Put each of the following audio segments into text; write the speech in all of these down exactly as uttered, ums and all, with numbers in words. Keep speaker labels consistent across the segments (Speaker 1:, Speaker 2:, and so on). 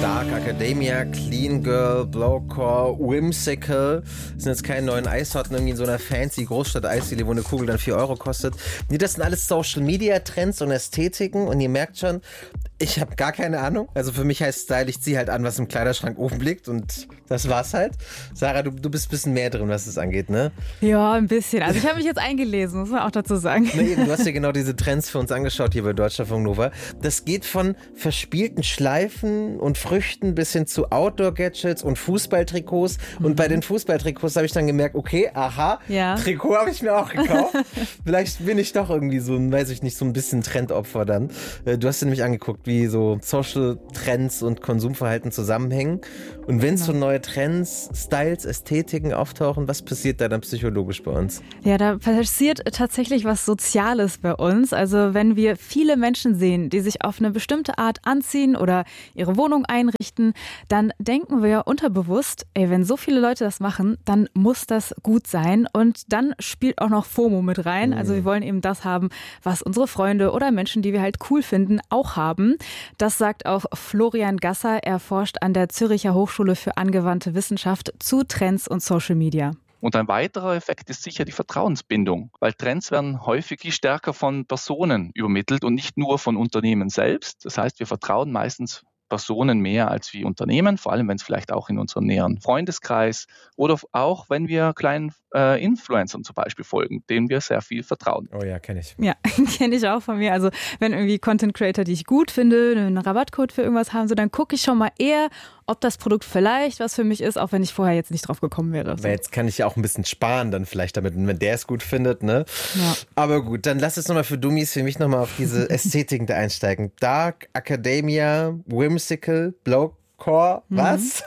Speaker 1: Dark Academia, Clean Girl, Blowcore, Whimsical. Das sind jetzt keine neuen Eissorten irgendwie in so einer fancy Großstadt-Eisdiele, wo eine Kugel dann vier Euro kostet. Nee, das sind alles Social-Media-Trends und Ästhetiken und ihr merkt schon, ich habe gar keine Ahnung. Also für mich heißt Style, ich ziehe halt an, was im Kleiderschrank oben liegt und das war's halt. Sarah, du, du bist ein bisschen mehr drin, was das angeht, ne?
Speaker 2: Ja, ein bisschen. Also ich habe mich jetzt eingelesen, muss man auch dazu sagen.
Speaker 1: Na eben, du hast ja genau diese Trends für uns angeschaut hier bei Deutschlandfunk Nova. Das geht von verspielten Schleifen und Früchten bis hin zu Outdoor-Gadgets und Fußballtrikots. Mhm. Und bei den Fußballtrikots habe ich dann gemerkt, okay, aha, ja. Trikot habe ich mir auch gekauft. Vielleicht bin ich doch irgendwie so ein, weiß ich nicht, so ein bisschen Trendopfer dann. Du hast dir nämlich angeguckt, wie so Social Trends und Konsumverhalten zusammenhängen. Und wenn so neue Trends, Styles, Ästhetiken auftauchen, was passiert da dann psychologisch bei uns?
Speaker 2: Ja, da passiert tatsächlich was Soziales bei uns. Also wenn wir viele Menschen sehen, die sich auf eine bestimmte Art anziehen oder ihre Wohnung einrichten, dann denken wir unterbewusst, ey, wenn so viele Leute das machen, dann muss das gut sein. Und dann spielt auch noch FOMO mit rein. Also wir wollen eben das haben, was unsere Freunde oder Menschen, die wir halt cool finden, auch haben. Das sagt auch Florian Gasser. Er forscht an der Züricher Hochschule für angewandte Wissenschaft zu Trends und Social Media.
Speaker 3: Und ein weiterer Effekt ist sicher die Vertrauensbindung, weil Trends werden häufig viel stärker von Personen übermittelt und nicht nur von Unternehmen selbst. Das heißt, wir vertrauen meistens Personen mehr als wie Unternehmen, vor allem wenn es vielleicht auch in unserem näheren Freundeskreis oder auch wenn wir kleinen äh, Influencern zum Beispiel folgen, denen wir sehr viel vertrauen.
Speaker 1: Oh ja, kenne ich.
Speaker 2: Ja, kenne ich auch von mir. Also wenn irgendwie Content Creator, die ich gut finde, einen Rabattcode für irgendwas haben, so dann gucke ich schon mal eher, ob das Produkt vielleicht was für mich ist, auch wenn ich vorher jetzt nicht drauf gekommen wäre. So.
Speaker 1: Weil jetzt kann ich ja auch ein bisschen sparen dann vielleicht damit, wenn der es gut findet, ne?
Speaker 2: Ja.
Speaker 1: Aber gut, dann lass es nochmal für Dummies, für mich nochmal auf diese Ästhetiken da einsteigen. Dark, Academia, Whimsical, Blow. Core, was?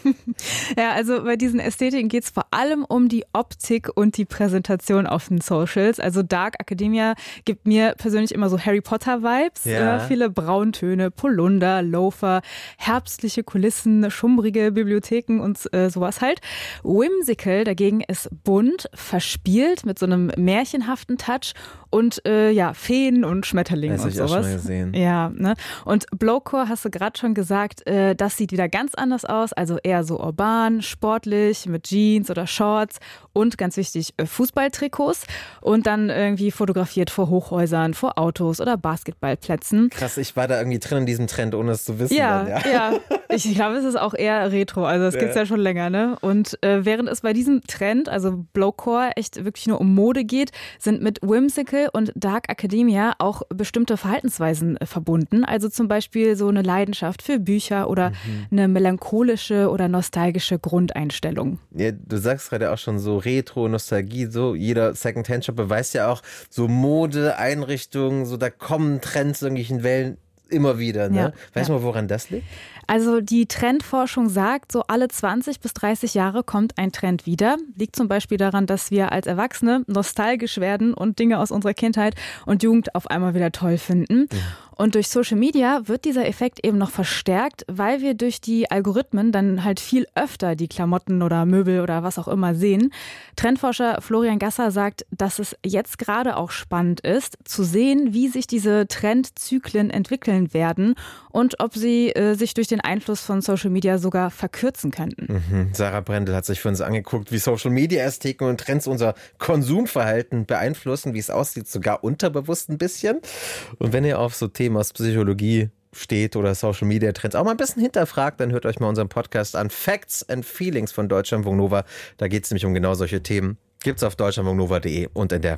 Speaker 2: Ja, also bei diesen Ästhetiken geht es vor allem um die Optik und die Präsentation auf den Socials. Also Dark Academia gibt mir persönlich immer so Harry Potter-Vibes.
Speaker 1: Ja.
Speaker 2: Äh, viele Brauntöne, Polunder, Loafer, herbstliche Kulissen, schummrige Bibliotheken und äh, sowas halt. Whimsical dagegen ist bunt, verspielt mit so einem märchenhaften Touch und äh, ja, Feen und Schmetterlingen
Speaker 1: das
Speaker 2: und
Speaker 1: sowas. Das habe ich auch schon mal gesehen.
Speaker 2: Ja, ne? Und Blowcore hast du gerade schon gesagt, äh, das sieht wieder ganz anders aus, also eher so urban, sportlich, mit Jeans oder Shorts und ganz wichtig, Fußballtrikots und dann irgendwie fotografiert vor Hochhäusern, vor Autos oder Basketballplätzen.
Speaker 1: Krass, ich war da irgendwie drin in diesem Trend, ohne es zu wissen.
Speaker 2: Ja,
Speaker 1: dann, ja.
Speaker 2: ja. Ich, ich glaube, es ist auch eher Retro, also das ja. gibt's ja schon länger, ne? Und äh, während es bei diesem Trend, also Blowcore, echt wirklich nur um Mode geht, sind mit Whimsical und Dark Academia auch bestimmte Verhaltensweisen äh, verbunden. Also zum Beispiel so eine Leidenschaft für Bücher oder mhm. eine melancholische oder nostalgische Grundeinstellung.
Speaker 1: Ja, du sagst gerade auch schon so Retro, Nostalgie, so jeder Second-Hand-Shop beweist ja auch so Mode, Einrichtungen, so da kommen Trends irgendwie in Wellen immer wieder. Ne?
Speaker 2: Ja,
Speaker 1: weißt
Speaker 2: ja.
Speaker 1: du mal, woran das liegt?
Speaker 2: Also die Trendforschung sagt, so alle zwanzig bis dreißig Jahre kommt ein Trend wieder. Liegt zum Beispiel daran, dass wir als Erwachsene nostalgisch werden und Dinge aus unserer Kindheit und Jugend auf einmal wieder toll finden. Ja. Und durch Social Media wird dieser Effekt eben noch verstärkt, weil wir durch die Algorithmen dann halt viel öfter die Klamotten oder Möbel oder was auch immer sehen. Trendforscher Florian Gasser sagt, dass es jetzt gerade auch spannend ist, zu sehen, wie sich diese Trendzyklen entwickeln werden und ob sie äh, sich durch den Einfluss von Social Media sogar verkürzen könnten.
Speaker 1: Mhm. Sarah Brendel hat sich für uns angeguckt, wie Social Media Ästhetiken und Trends unser Konsumverhalten beeinflussen, wie es aussieht, sogar unterbewusst ein bisschen. Und wenn ihr auf so Themen aus Psychologie steht oder Social Media Trends auch mal ein bisschen hinterfragt, dann hört euch mal unseren Podcast an. Facts and Feelings von Deutschlandfunk Nova. Da geht es nämlich um genau solche Themen. Gibt's auf deutschlandfunknova punkt de und in der